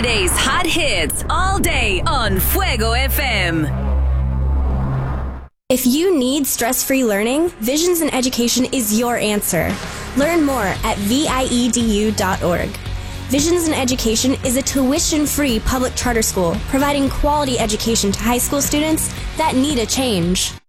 Today's hot hits all day on Fuego FM. If you need stress-free learning, Visions in Education is your answer. Learn more at viedu.org. Visions in Education is a tuition-free public charter school providing quality education to high school students that need a change.